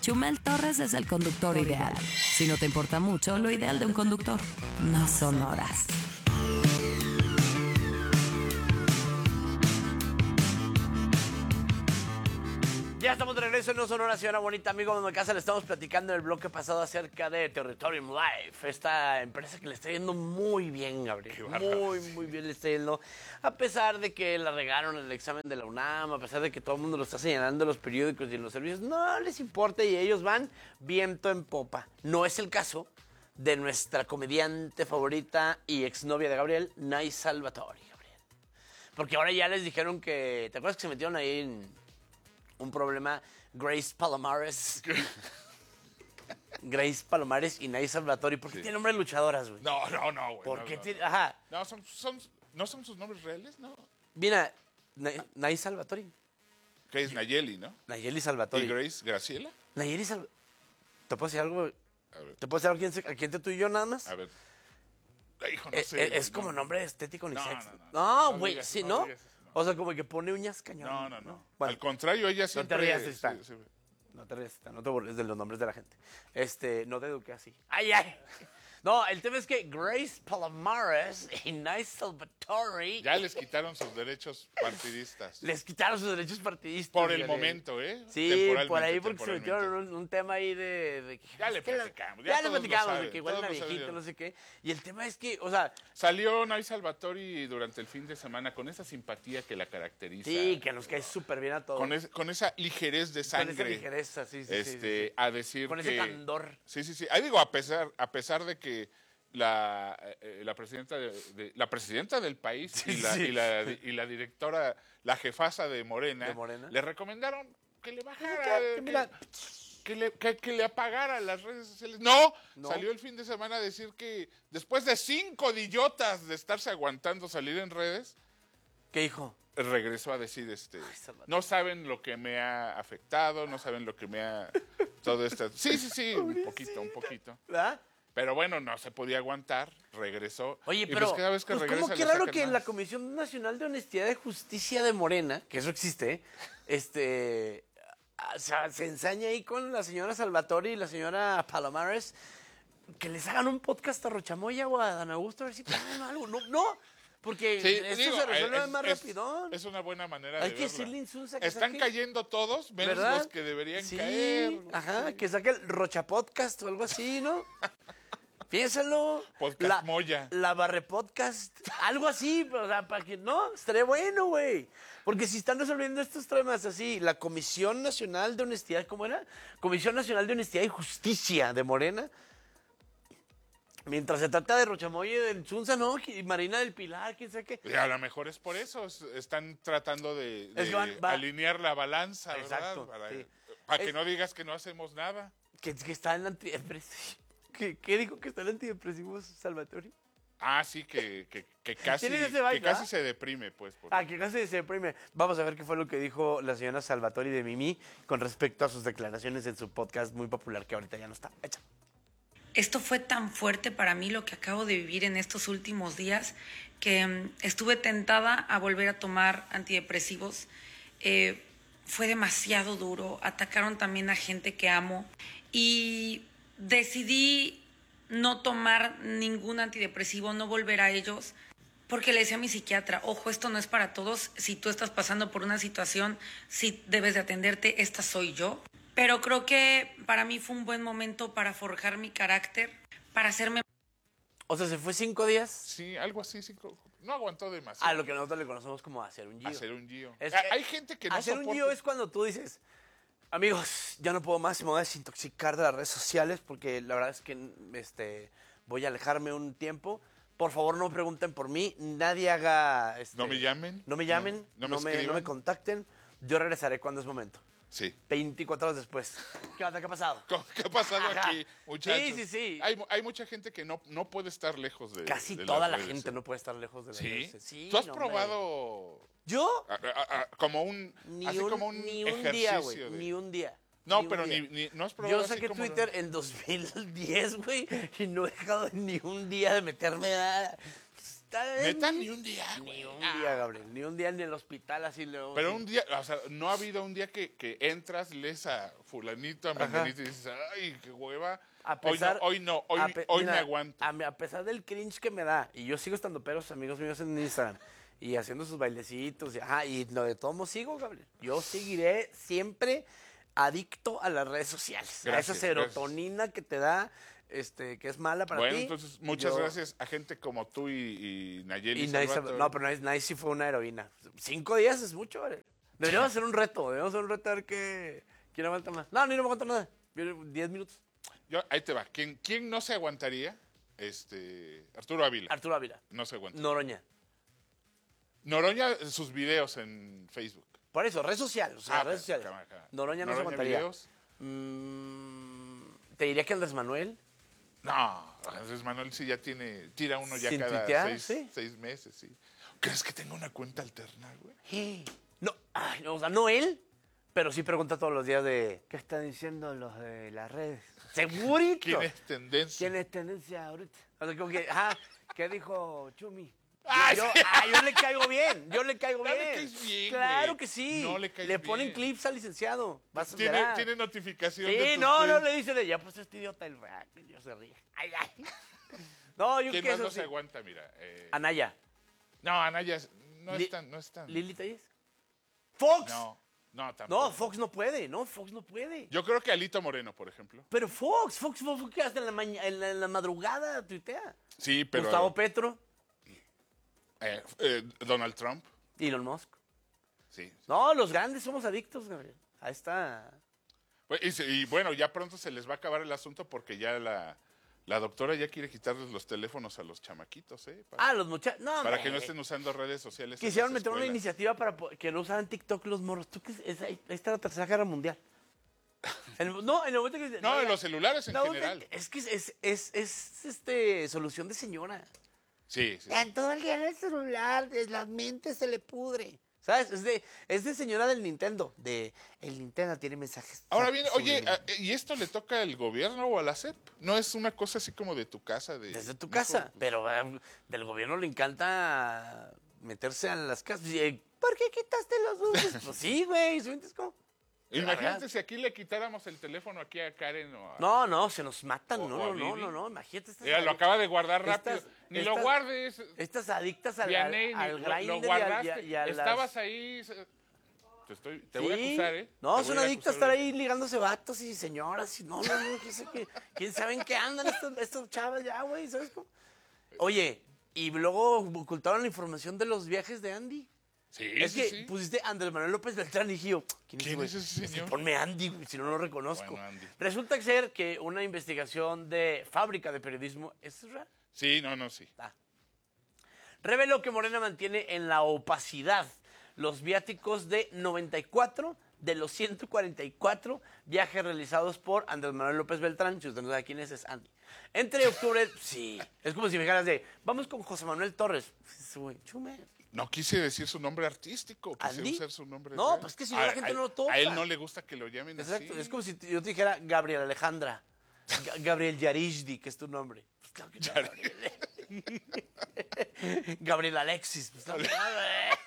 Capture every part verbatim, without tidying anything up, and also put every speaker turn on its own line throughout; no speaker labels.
Chumel Torres es el conductor ideal. Si no te importa mucho, lo ideal de un conductor no son horas.
Ya estamos de regreso en No Sonora, señora bonita, amigo de mi casa. Le estamos platicando en el bloque pasado acerca de Territorium Life, esta empresa que le está yendo muy bien, Gabriel. Muy, muy bien le está yendo. A pesar de que la regaron en el examen de la UNAM, a pesar de que todo el mundo lo está señalando en los periódicos y en los servicios, no les importa y ellos van viento en popa. No es el caso de nuestra comediante favorita y exnovia de Gabriel, Nay Salvatori, Gabriel. Porque ahora ya les dijeron que... ¿Te acuerdas que se metieron ahí en un problema? Grace Palomares. Grace Palomares y Nay Salvatori. ¿Por qué sí tiene nombre de luchadoras, güey?
No, no, no, güey.
¿Por
no,
qué
no,
tiene...?
no.
Ajá.
No, son, son, ¿no son sus nombres reales? No.
Mira, Nay, Nay Salvatori.
Que es Nayeli, ¿no?
Nayeli Salvatori.
¿Y Grace Graciela?
Nayeli Salvatori. ¿Te puedo decir algo?
A ver.
¿Te puedo decir algo a quién, a quién te tú y yo nada más?
A ver. Hijo, no
Eh,
sé.
eh, es
no.
como nombre estético ni
No,
sexy.
no, no,
No,
no
güey,
digas-
sí,
no
¿no?
digas eso, no.
O sea, como que pone uñas cañón.
No, no, no.
Bueno,
Al contrario, ella siempre...
rías, está.
sí, sí.
No te rías, no te burles de los nombres de la gente. Este, no te eduqué así. ¡Ay, ay! No, el tema es que Grace Palomares y Nay Salvatori
Ya les quitaron sus derechos partidistas.
les quitaron sus derechos partidistas.
Por el
Gabriel.
momento, ¿eh?
Sí,
Temporalmente,
por ahí porque se
temporalmente.
metieron un, un tema ahí de... de que-
Ya le
es que la-
platicamos,
Ya,
ya
le
todos lo
platicamos, de
saben,
que igual
todos
la
lo
viejita,
saben.
no sé qué. Y el tema es que, o sea...
Salió Nay Salvatori durante el fin de semana con esa simpatía que la caracteriza.
Sí, que nos cae súper bien a todos.
Con, es- con esa ligerez de
Con
sangre.
esa ligereza, sí, sí, sí,
este,
sí, sí.
A decir
Con
que...
ese candor.
Sí, sí, sí. Ahí digo, a pesar, a pesar de que la, eh, la presidenta de, de- la presidenta del país
Sí,
y, la,
sí.
y, la, y la directora, la jefasa de Morena,
¿De Morena?
le recomendaron que le bajara,
Que- que
que,
mira,
que le, que- que le apagara las redes sociales. No,
No.
salió el fin de semana a decir que después de cinco idiotas de estarse aguantando salir en redes,
¿Qué dijo?
regresó a decir, este,
Salvador.
no saben lo que me ha afectado, no saben lo que me ha... Todo esto. Sí, sí, sí, un poquito, un poquito.
¿Verdad?
Pero bueno, no se podía aguantar, regresó.
Oye,
y
pero
pues cada vez que
pues
regresa
como que
le
raro
sacan
que en
más.
la Comisión Nacional de Honestidad y Justicia de Morena, que eso existe, este, o sea, se ensaña ahí con la señora Salvatori y la señora Palomares, que les hagan un podcast a Rochamoya o a Dan Augusto a ver si ponen algo. No, no, porque
Sí,
esto
digo,
se resuelve
es-
más
es-
rapidón.
Es una buena manera
Hay
de
que
verla.
decirle a Insunza que
Están
saque-
cayendo todos, menos
¿Verdad?
los que deberían
sí,
caer.
Ajá,
Sí.
que saque el Rocha Podcast o algo así, ¿no? Piénsalo.
Podcast
la,
Moya.
La Barre Podcast. Algo así, o sea, para que no, estaría bueno, güey. Porque si están resolviendo estos temas así, la Comisión Nacional de Honestidad, ¿cómo era? Comisión Nacional de Honestidad y Justicia de Morena. Mientras se trata de Rochamoya y de Insunza, ¿no? Y Marina del Pilar, quién sabe qué.
Y a lo mejor es por eso, es- están tratando de, de
Es que van- va-
alinear la balanza, ¿verdad?
Exacto,
Para,
sí.
para que
Es-
no digas que no hacemos nada.
Que, que está en antidepresivo. ¿Qué, ¿Qué dijo que está en antidepresivos, Salvatore?
Ah, sí, que, que, que casi,
¿Tienes ese
que
vibe,
casi
verdad?
se deprime, pues. por-
Ah, que casi se deprime. Vamos a ver qué fue lo que dijo la señora Salvatori de Mimi con respecto a sus declaraciones en su podcast muy popular que ahorita ya no está hecha.
Esto fue tan fuerte para mí lo que acabo de vivir en estos últimos días que mm, estuve tentada a volver a tomar antidepresivos. Eh, fue demasiado duro. Atacaron también a gente que amo y decidí no tomar ningún antidepresivo, no volver a ellos. Porque le decía a mi psiquiatra, ojo, esto no es para todos. Si tú estás pasando por una situación, sí debes de atenderte, esta soy yo. Pero creo que para mí fue un buen momento para forjar mi carácter, para hacerme...
O sea, se fue cinco días
Sí, algo así, sí, no aguantó demasiado.
a lo que nosotros le conocemos como hacer un giro.
Hacer un giro.
Es
Ah,
que
Hay gente que no
hacer un
soporta-
giro es cuando tú dices, amigos, ya no puedo más, me voy a desintoxicar de las redes sociales porque la verdad es que este, voy a alejarme un tiempo. Por favor, no pregunten por mí, nadie haga... este,
No me llamen.
No me llamen,
No-
no,
no me
me, no me
escriban.
contacten. Yo regresaré cuando es momento.
Sí.
veinticuatro horas después. ¿Qué onda? ¿Qué ha pasado?
¿Qué ha pasado
Ajá.
aquí, muchachos?
Sí, sí, sí.
Hay, mu- hay mucha gente que no, no puede estar lejos de
Casi
de
toda
las
la
redes,
gente
¿eh?
no puede estar lejos de las
¿Sí?
redes. Sí,
¿Tú has
no, hombre.
probado
¿Yo?
a- a- a- como un,
Ni
así
un,
como un
ni un
ejercicio
día, güey.
de-
Ni un día.
No,
un
pero
día.
ni, ni- no has probado
Yo
así
saqué
como
Twitter en dos mil diez, güey, y no he dejado ni un día de meterme a... hospital.
Neta, ni un día,
Ni
güey.
un día, Gabriel. Ni un día en el hospital así luego.
Pero
sí.
un día, o sea, no ha habido un día que, que entras, lees a fulanito, a menganito y dices, ay, qué hueva.
A pesar,
hoy no, hoy no,
a
hoy,
pe-
hoy
mira,
me aguanto.
A, a pesar del cringe que me da, y yo sigo estando peros, amigos míos en Instagram, y haciendo sus bailecitos, y, ajá, y lo de todo sigo, Gabriel. Yo seguiré siempre adicto a las redes sociales, a
Gracias,
esa serotonina que te da, este, que es mala para
Bueno,
ti.
entonces, muchas
Yo-
gracias a gente como tú y, y Nayeli.
Y Nice,
Salvatore.
no, pero Nice, Nice sí fue una heroína. Cinco días es mucho, Gabriel. Deberíamos hacer un reto, deberíamos hacer un reto a ver qué, quién aguanta más. No, ni no me aguanta nada. Diez minutos.
Yo, ahí te va. ¿Quién, ¿Quién no se aguantaría? Este, Arturo Ávila.
Arturo Ávila.
No se aguanta.
Noroña.
Noroña, sus videos en Facebook.
Por eso, red social, o sea,
Ah,
redes sociales.
cámara, cámara.
Noroña no se
Noroña
aguantaría.
videos.
Mm, te diría que Andrés Manuel.
No, Andrés Manuel sí ya tiene, tira uno ya
Sin
cada
tuitear,
seis,
sí.
seis meses, sí. ¿Crees que tenga una cuenta alterna, güey?
No, ay, no, o sea, no él, pero sí pregunta todos los días de ¿qué están diciendo los de las redes? Segurito.
¿Quién es tendencia?
¿Quién es tendencia ahorita? O sea, como que, ajá, ¿qué dijo Chumi?
Ay,
yo,
sí.
ah, yo le caigo bien, yo le caigo
No le
bien.
caes bien,
Claro
güey.
que sí.
No le caes
Le ponen
bien.
clips al licenciado. Vas a
¿Tiene,
ver.
tiene notificación de
Sí,
tus
no, no
tweets?
le dice de ya, pues este idiota el rack, yo se ríe. Ay, ay. No, yo
¿Quién
que
más
eso
no
sí.
se aguanta? Mira. eh,
Anaya.
no, Anaya es- no
Li-
es tan, no es tan.
¿Lili Telles? ¡Fox!
No, no, tampoco.
No, Fox no puede, no, Fox no puede.
Yo creo que Alito Moreno, por ejemplo.
Pero Fox, Fox, Fox, Fox, que hasta en la, maña- en la, en la madrugada tuitea.
Sí, pero.
Gustavo Petro,
eh, eh, Donald Trump.
Elon Musk.
Sí.
No, los grandes somos adictos, Gabriel. Ahí está.
Pues, Y, se- y bueno, ya pronto se les va a acabar el asunto porque ya la, la doctora ya quiere quitarles los teléfonos a los chamaquitos, ¿eh? Para,
Ah, los muchachos. No,
para
hombre.
que no estén usando redes sociales. en
Quisieron
las
meter una
escuelas.
iniciativa para po- que no usaran TikTok los morros. ¿Tú qué es? Es- ahí ahí está la tercera guerra mundial. En el- no, en el momento que...
No, en
ya-
los celulares en
no,
general.
Es que es, es, es, es, este, solución de señora.
Sí, sí.
En todo el día en el celular, de la mente se le pudre. ¿Sabes? Es de, es de señora del Nintendo. De el Nintendo tiene mensajes.
Ahora bien, oye,
subliminales.
a- ¿y esto le toca al gobierno o a la S E P? ¿No es una cosa así como de tu casa? De,
Desde tu
hijo,
casa. Pero eh, del gobierno le encanta meterse a las casas. Y, eh, ¿por qué quitaste los dulces? Pues sí, güey. ¿sí me entiendes cómo?
Imagínate
verdad.
si aquí le quitáramos el teléfono aquí a Karen o a...
No, no, se nos matan.
O-
No,
o a
no, no,
Vivi.
no, no. Imagínate. Estas
Ella lo
adic-
acaba de guardar rápido.
estas-
Ni lo
estas-
guardes.
Estas adictas al, al,
Vianey, ni-
al
lo-
grinder
lo
y al-
guardaste.
y a- y a las-
Estabas ahí. se- Te, estoy, te voy a
Sí.
acusar, ¿eh?
No,
Te
son
voy a
adictos a
acusar
estar
ahorita.
ahí ligándose vatos y señoras. Y no, no, no. ¿Quién sabe, qué- quién sabe en qué andan estos, estos chavas ya, güey? ¿Sabes cómo? Oye, y luego ocultaron la información de los viajes de Andy.
Sí,
Es
sí,
que
sí.
pusiste Andrés Manuel López Beltrán y dije yo, ¿quién,
¿Quién
güey?
es ese señor?
Ponme Andy, güey, si no lo reconozco.
Bueno, Andy.
Resulta ser que una investigación de Fábrica de Periodismo, ¿esto es real?
Sí, no, no, sí.
Ah. Reveló que Morena mantiene en la opacidad los viáticos de noventa y cuatro de los ciento cuarenta y cuatro viajes realizados por Andrés Manuel López Beltrán. Si usted no sabe quién es, es Andy. Entre octubre, sí, es como si me dijeras de, vamos con José Manuel Torres. Pues, güey, chume.
No quise decir su nombre artístico, quise
¿Andy?
usar su nombre
No,
real.
pues es que si no la
A-
gente
a-
no lo topa.
A él no le gusta que lo llamen
Exacto,
así.
es como si te- yo te dijera Gabriel Alejandra. Ga- Gabriel Yarishdi, que es tu nombre. Pues claro que no, Gabriel. Gabriel Alexis. Pues claro que no, güey.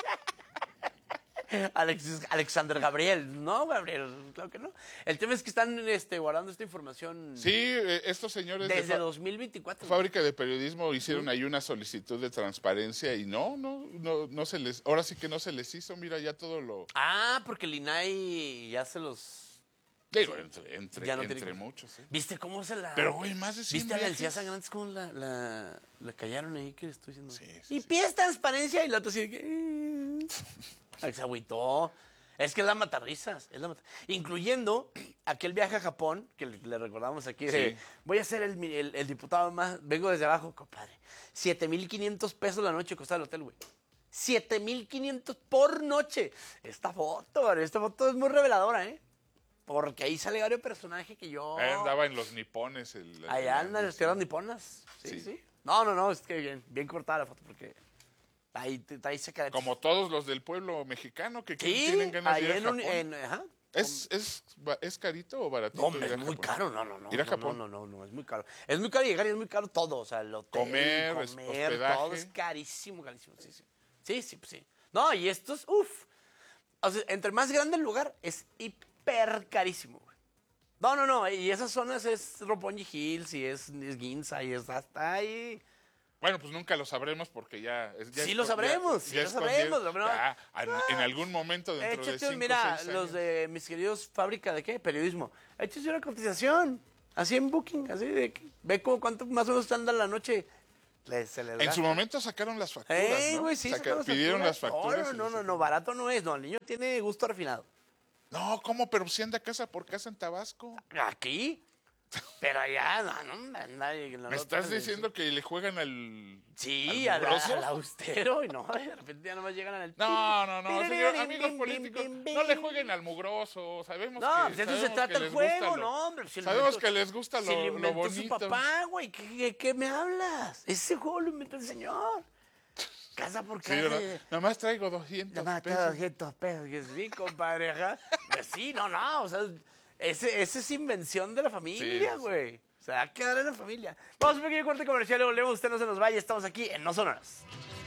Alexis, Alexander Gabriel. No, Gabriel, claro que no. El tema es que están este, guardando esta información
Sí, eh, estos señores de
desde
fa-
dos mil veinticuatro.
Fábrica de Periodismo hicieron ahí una solicitud de transparencia y no, no, no, no se les, ahora sí que no se les hizo, mira, ya todo lo...
Ah, porque el I N A I ya se los...
Digo, entre, entre,
Ya no tiene
entre
cómo.
muchos, ¿eh?
¿Viste cómo se la...
Pero, güey, más de cien
¿Viste a la
viajes.
Elcía Sangrantes cómo la, la, la callaron ahí? ¿Qué le estoy diciendo?
Sí, sí,
y
sí.
pides transparencia y la otra así de que... Ay, se agüitó. Es que es la matarrisas. Es la mata- Incluyendo aquel viaje a Japón, que le, le recordamos aquí. de,
Sí.
voy a ser el, mi- el- el diputado más... Vengo desde abajo, compadre. siete mil quinientos pesos la noche costaba el hotel, güey. siete mil quinientos por noche. Esta foto, güey, esta foto es muy reveladora, ¿eh? Porque ahí sale varios personajes que yo...
Ahí andaba en los nipones. El,
Allá
el-
andan las tierras niponas. Sí, sí,
Sí.
No, no, no, es que bien, bien cortada la foto porque ahí, te- ahí se queda.
Como todos los del pueblo mexicano que
sí,
tienen ganas
ahí
de ir a
en, un,
Japón.
en- ajá.
Es, es ba- es carito o baratito?
No, hombre,
ir a
es muy
Japón?
caro, no, no, no.
Ir a
no,
Japón.
No, no, no, no, es muy caro. Es muy caro llegar y es muy caro todo, o sea, el hotel,
Comer, es-
comer,
hospedaje.
todo es carísimo, carísimo, sí, sí. Sí, sí, pues sí. No, y esto es, uff. O sea, entre más grande el lugar, es hiper carísimo, güey. No, no, no, y esas zonas es Roppongi Hills y es, es Ginza y es hasta ahí.
Bueno, pues nunca lo sabremos porque ya... es- ya
Sí
es
lo
con-
sabremos,
ya-
sí
ya
lo
es con
sabremos,
diez-
pero no-
ya, en, en algún momento dentro de
Échate,
cinco
mira,
seis
los
años.
de mis queridos fábrica de qué, periodismo. Échate una cotización, así en Booking, así de que- ve cómo cuánto más o menos te anda la noche. Le- se les
En
gasta.
su momento sacaron las facturas,
Eh,
¿no?
güey, sí,
Saca-
sacaron las
pidieron las
facturas.
facturas. y
No, no,
las-
no, no, barato no es, no, el niño tiene gusto refinado.
No, ¿cómo? Pero si anda casa por casa en Tabasco.
Aquí, pero allá, no, no, nadie.
¿Me estás diciendo que le juegan al...
Sí,
al
al,
mugroso?
al austero, y no, de repente ya nomás llegan al...
No, no, no, señor, amigos
Bim,
políticos,
bim, bim,
no le
bim.
jueguen al mugroso, sabemos
No,
que...
pues de eso se
sabemos
trata
que
el
les gusta
juego,
lo-
no, hombre. Si lo
Sabemos
inventó-
que les gusta
si
lo,
lo
lo
inventó su
bonito.
papá, güey, ¿qué, qué, qué me hablas? Ese juego lo inventó el señor. Casa por
Sí,
casa.
¿verdad? Nada más traigo doscientos
Nada más
pesos.
doscientos pesos, que es mi compadre, ajá. Pues sí, no, no, o sea, ese, ese es invención de la familia,
Sí, sí.
güey. O sea, va a quedar en la familia. Vamos a un pequeño corte comercial, luego volvemos, usted no se nos vaya, estamos aquí en No Sonoras.